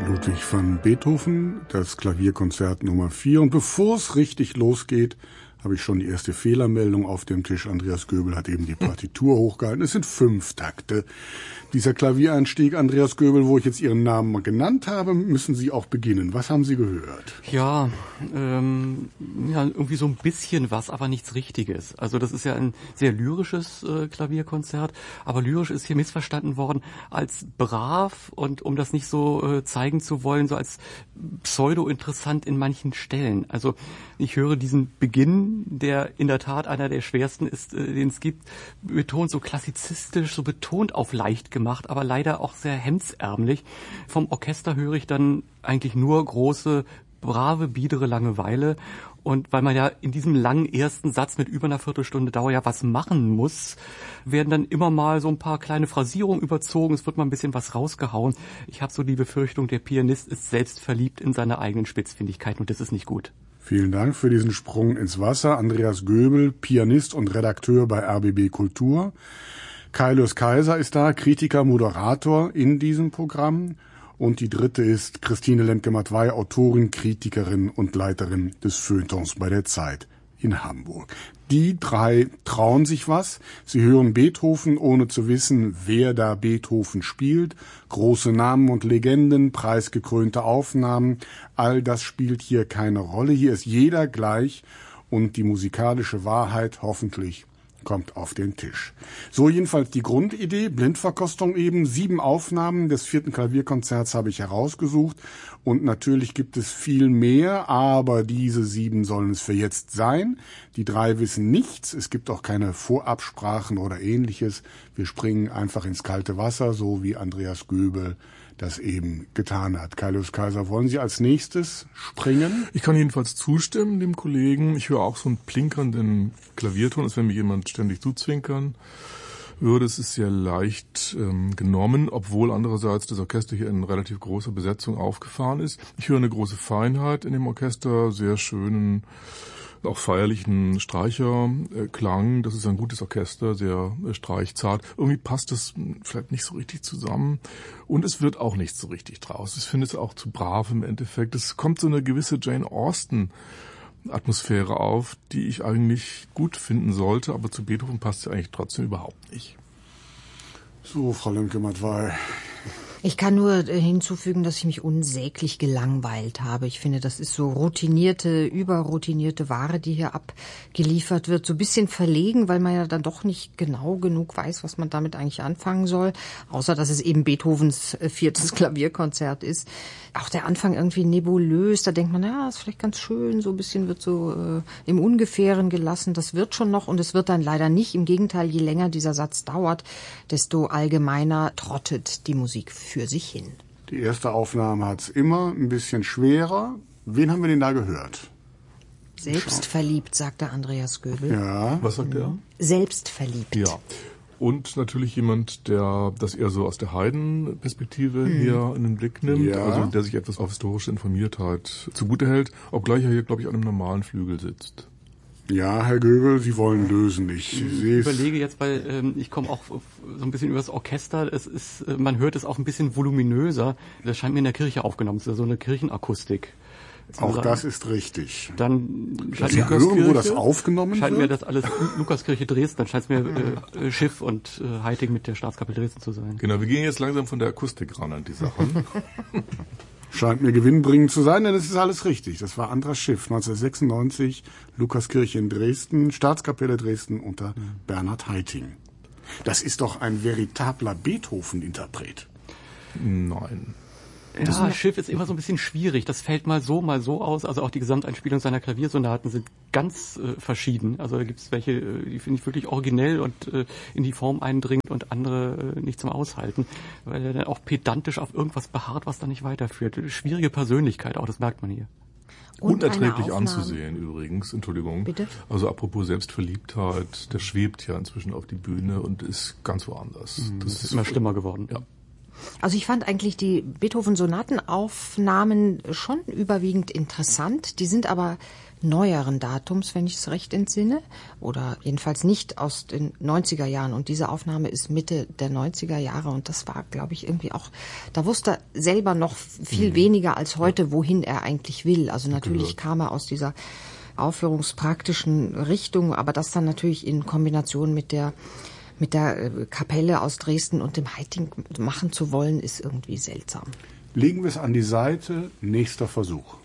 Ludwig van Beethoven, das Klavierkonzert Nummer 4. Und bevor es richtig losgeht, habe ich schon die erste Fehlermeldung auf dem Tisch. Andreas Göbel hat eben die Partitur hochgehalten. Es sind 5 Takte. Dieser Klaviereinstieg, Andreas Göbel, wo ich jetzt Ihren Namen mal genannt habe, müssen Sie auch beginnen. Was haben Sie gehört? Ja, irgendwie so ein bisschen was, aber nichts Richtiges. Also das ist ja ein sehr lyrisches Klavierkonzert, aber lyrisch ist hier missverstanden worden als brav und um das nicht so zeigen zu wollen, so als pseudo-interessant in manchen Stellen. Also ich höre diesen Beginn, der in der Tat einer der schwersten ist, den es gibt, betont so klassizistisch, so betont auf leicht gemacht, aber leider auch sehr hemdsärmlich. Vom Orchester höre ich dann eigentlich nur große, brave, biedere Langeweile. Und weil man ja in diesem langen ersten Satz mit über einer Viertelstunde Dauer ja was machen muss, werden dann immer mal so ein paar kleine Phrasierungen überzogen. Es wird mal ein bisschen was rausgehauen. Ich habe so die Befürchtung, der Pianist ist selbst verliebt in seine eigenen Spitzfindigkeiten und das ist nicht gut. Vielen Dank für diesen Sprung ins Wasser. Andreas Göbel, Pianist und Redakteur bei RBB Kultur. Kaius Kaiser ist da, Kritiker, Moderator in diesem Programm. Und die dritte ist Christine Lemke-Matwei, Autorin, Kritikerin und Leiterin des Feuilletons bei der Zeit in Hamburg. Die 3 trauen sich was. Sie hören Beethoven, ohne zu wissen, wer da Beethoven spielt. Große Namen und Legenden, preisgekrönte Aufnahmen. All das spielt hier keine Rolle. Hier ist jeder gleich und die musikalische Wahrheit hoffentlich kommt auf den Tisch. So jedenfalls die Grundidee, Blindverkostung eben. 7 Aufnahmen des 4. Klavierkonzerts habe ich herausgesucht und natürlich gibt es viel mehr, aber diese 7 sollen es für jetzt sein. Die 3 wissen nichts, es gibt auch keine Vorabsprachen oder ähnliches. Wir springen einfach ins kalte Wasser, so wie Andreas Göbel das eben getan hat. Kaius Kaiser, wollen Sie als nächstes springen? Ich kann jedenfalls zustimmen dem Kollegen. Ich höre auch so einen plinkernden Klavierton, als wenn mir jemand ständig zuzwinkern würde. Es ist sehr leicht genommen, obwohl andererseits das Orchester hier in relativ großer Besetzung aufgefahren ist. Ich höre eine große Feinheit in dem Orchester, sehr schönen, auch feierlichen Streicherklang. Das ist ein gutes Orchester, sehr streichzart. Irgendwie passt das vielleicht nicht so richtig zusammen. Und es wird auch nicht so richtig draus. Ich finde es auch zu brav im Endeffekt. Es kommt so eine gewisse Jane Austen-Atmosphäre auf, die ich eigentlich gut finden sollte, aber zu Beethoven passt sie eigentlich trotzdem überhaupt nicht. So, Frau Lemke-Matwei. Ich kann nur hinzufügen, dass ich mich unsäglich gelangweilt habe. Ich finde, das ist so überroutinierte Ware, die hier abgeliefert wird. So ein bisschen verlegen, weil man ja dann doch nicht genau genug weiß, was man damit eigentlich anfangen soll. Außer, dass es eben Beethovens 4. Klavierkonzert ist. Auch der Anfang irgendwie nebulös. Da denkt man, ja, ist vielleicht ganz schön. So ein bisschen wird so im Ungefähren gelassen. Das wird schon noch und es wird dann leider nicht. Im Gegenteil, je länger dieser Satz dauert, desto allgemeiner trottet die Musik für sich hin. Die erste Aufnahme hat's immer ein bisschen schwerer. Wen haben wir denn da gehört? Selbstverliebt, sagte Andreas Göbel. Ja. Was sagt er? Selbstverliebt. Ja. Und natürlich jemand, der das eher so aus der Heidenperspektive hier in den Blick nimmt, Ja. also der sich etwas auf historische Informiertheit zugute hält, obgleich er hier, glaube ich, an einem normalen Flügel sitzt. Ja, Herr Göbel, Sie wollen lösen. Ich überlege jetzt, weil ich komme auch so ein bisschen über das Orchester. Es ist, man hört es auch ein bisschen voluminöser. Das scheint mir in der Kirche aufgenommen zu sein, so eine Kirchenakustik. Auch das ist richtig. Dann scheint Sie hören, wo das aufgenommen scheint wird? mir das alles Lukaskirche Dresden. Dann scheint es mir Schiff und Heiting mit der Staatskapelle Dresden zu sein. Genau, wir gehen jetzt langsam von der Akustik ran an die Sachen. Scheint mir gewinnbringend zu sein, denn es ist alles richtig. Das war Andras Schiff, 1996, Lukaskirche in Dresden, Staatskapelle Dresden unter Bernhard Heiting. Das ist doch ein veritabler Beethoven-Interpret. Nein. Ja, Schiff ist immer so ein bisschen schwierig. Das fällt mal so aus. Also auch die Gesamteinspielung seiner Klaviersonaten sind ganz verschieden. Also da gibt es welche, die finde ich wirklich originell und in die Form eindringend und andere nicht zum Aushalten, weil er dann auch pedantisch auf irgendwas beharrt, was da nicht weiterführt. Schwierige Persönlichkeit auch, das merkt man hier. Unerträglich anzusehen übrigens, Entschuldigung. Bitte? Also apropos Selbstverliebtheit, der schwebt ja inzwischen auf die Bühne und ist ganz woanders. Das ist immer schlimmer geworden. Ja. Also ich fand eigentlich die Beethoven-Sonatenaufnahmen schon überwiegend interessant. Die sind aber neueren Datums, wenn ich es recht entsinne, oder jedenfalls nicht aus den 90er Jahren. Und diese Aufnahme ist Mitte der 90er Jahre und das war, glaube ich, irgendwie auch, da wusste er selber noch viel weniger als heute, wohin er eigentlich will. Also natürlich kam er aus dieser aufführungspraktischen Richtung, aber das dann natürlich in Kombination mit der Kapelle aus Dresden und dem Haitink machen zu wollen, ist irgendwie seltsam. Legen wir es an die Seite, nächster Versuch.